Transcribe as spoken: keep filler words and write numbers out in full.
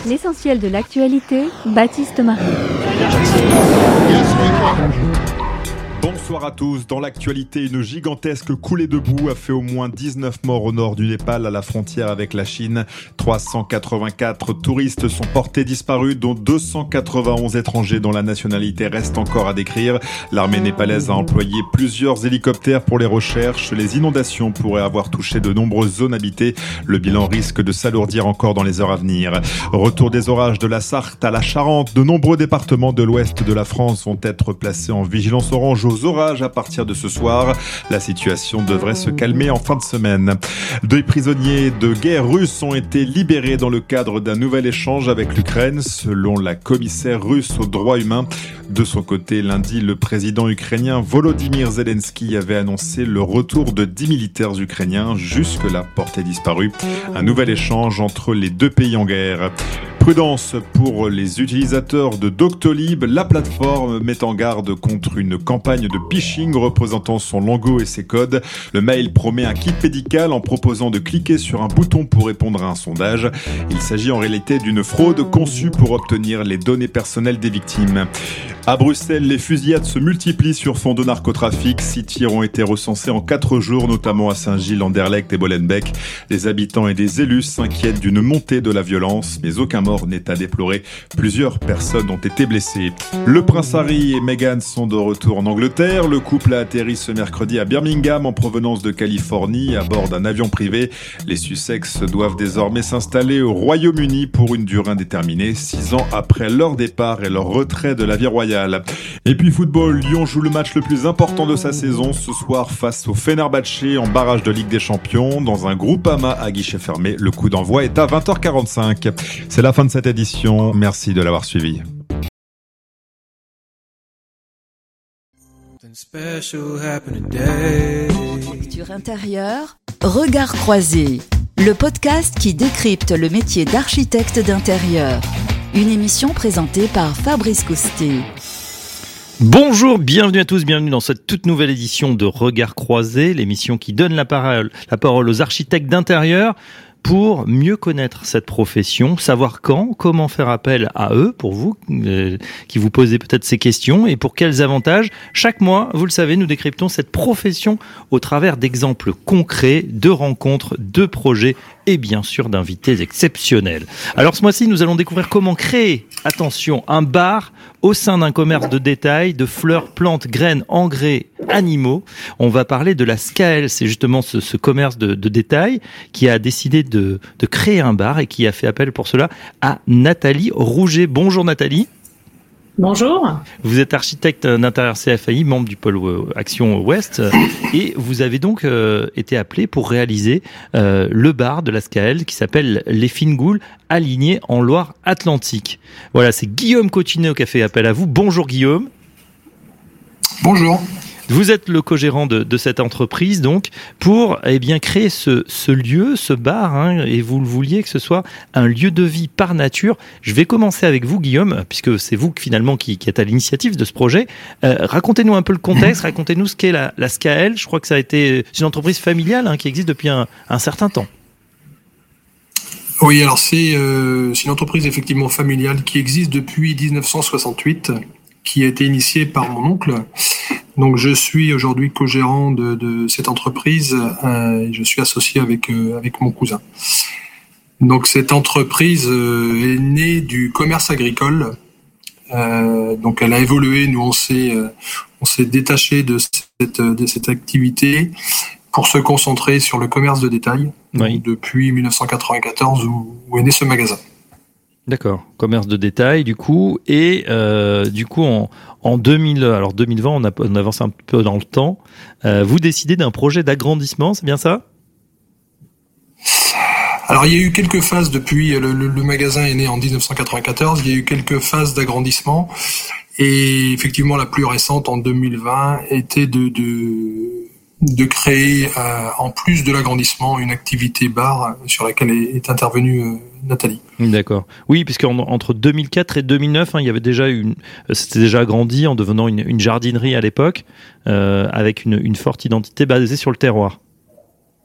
L'essentiel de l'actualité, Baptiste Marie. Bonsoir à tous. Dans l'actualité, une gigantesque coulée de boue a fait au moins dix-neuf morts au nord du Népal, à la frontière avec la Chine. trois cent quatre-vingt-quatre touristes sont portés disparus, dont deux cent quatre-vingt-onze étrangers dont la nationalité reste encore à décrire. L'armée népalaise a employé plusieurs hélicoptères pour les recherches. Les inondations pourraient avoir touché de nombreuses zones habitées. Le bilan risque de s'alourdir encore dans les heures à venir. Retour des orages de la Sarthe à la Charente. De nombreux départements de l'ouest de la France vont être placés en vigilance orange aux orages à partir de ce soir. La situation devrait se calmer en fin de semaine. Deux prisonniers de guerre russes ont été libérés dans le cadre d'un nouvel échange avec l'Ukraine, selon la commissaire russe aux droits humains. De son côté, lundi, le président ukrainien Volodymyr Zelensky avait annoncé le retour de dix militaires ukrainiens jusque-là portés disparus. Un nouvel échange entre les deux pays en guerre. Prudence pour les utilisateurs de Doctolib. La plateforme met en garde contre une campagne de phishing représentant son logo et ses codes. Le mail promet un kit médical en proposant de cliquer sur un bouton pour répondre à un sondage. Il s'agit en réalité d'une fraude conçue pour obtenir les données personnelles des victimes. À Bruxelles, les fusillades se multiplient sur fond de narcotrafic. Six tirs ont été recensés en quatre jours, notamment à Saint-Gilles, Anderlecht et Molenbeek. Les habitants et des élus s'inquiètent d'une montée de la violence, mais aucun mort n'est à déplorer. Plusieurs personnes ont été blessées. Le prince Harry et Meghan sont de retour en Angleterre. Le couple a atterri ce mercredi à Birmingham en provenance de Californie à bord d'un avion privé. Les Sussex doivent désormais s'installer au Royaume-Uni pour une durée indéterminée, six ans après leur départ et leur retrait de la vie royale. Et puis football, Lyon joue le match le plus important de sa saison ce soir face au Fenerbahçe en barrage de Ligue des Champions dans un Groupama à guichet fermé. Le coup d'envoi est à vingt heures quarante-cinq. C'est la fin de cette édition. Merci de l'avoir suivi. Culture intérieure, Regard croisé, le podcast qui décrypte le métier d'architecte d'intérieur. Une émission présentée par Fabrice Coustet. Bonjour, bienvenue à tous, bienvenue dans cette toute nouvelle édition de Regard croisé, l'émission qui donne la parole, la parole aux architectes d'intérieur pour mieux connaître cette profession, savoir quand, comment faire appel à eux, pour vous, euh, qui vous posez peut-être ces questions, et pour quels avantages. Chaque mois, vous le savez, nous décryptons cette profession au travers d'exemples concrets, de rencontres, de projets, et bien sûr d'invités exceptionnels. Alors ce mois-ci, nous allons découvrir comment créer, attention, un bar au sein d'un commerce de détail de fleurs, plantes, graines, engrais, animaux. On va parler de la S C A L, c'est justement ce, ce commerce de, de détail qui a décidé de, de créer un bar et qui a fait appel pour cela à Nathalie Rouget. Bonjour Nathalie. Bonjour. Vous êtes architecte d'intérieur C F A I, membre du pôle Action Ouest, et vous avez donc euh, été appelé pour réaliser euh, le bar de la S C A L qui s'appelle Les Fines Goules, aligné en Loire-Atlantique. Voilà, c'est Guillaume Cotineau qui a fait appel à vous. Bonjour Guillaume. Bonjour. Vous êtes le co-gérant de, de cette entreprise, donc, pour eh bien créer ce, ce lieu, ce bar, hein, et vous le vouliez que ce soit un lieu de vie par nature. Je vais commencer avec vous, Guillaume, puisque c'est vous finalement qui, qui êtes à l'initiative de ce projet. Euh, racontez-nous un peu le contexte, racontez-nous ce qu'est la, la S C A L. Je crois que ça a été c'est une entreprise familiale hein, qui existe depuis un, un certain temps. Oui, alors c'est, euh, c'est une entreprise effectivement familiale qui existe depuis dix-neuf cent soixante-huit, qui a été initiée par mon oncle. Donc je suis aujourd'hui co-gérant de, de cette entreprise euh, et je suis associé avec, euh, avec mon cousin. Donc cette entreprise euh, est née du commerce agricole. Euh, donc elle a évolué, nous on s'est, euh, on s'est détaché de cette, de cette activité pour se concentrer sur le commerce de détail, oui. Depuis dix-neuf cent quatre-vingt-quatorze où, où est né ce magasin. D'accord, commerce de détail du coup, et euh, du coup en, en deux mille, alors deux mille vingt, on, a, on avance un peu dans le temps, euh, vous décidez d'un projet d'agrandissement, c'est bien ça ? Alors il y a eu quelques phases depuis, le, le, le magasin est né en dix-neuf cent quatre-vingt-quatorze, il y a eu quelques phases d'agrandissement, et effectivement la plus récente en deux mille vingt était de... de de créer, euh, en plus de l'agrandissement, une activité bar sur laquelle est, est intervenue euh, Nathalie. D'accord. Oui, puisque entre deux mille quatre et deux mille neuf, hein, il y avait déjà une, c'était déjà agrandi en devenant une, une jardinerie à l'époque, euh, avec une, une forte identité basée sur le terroir.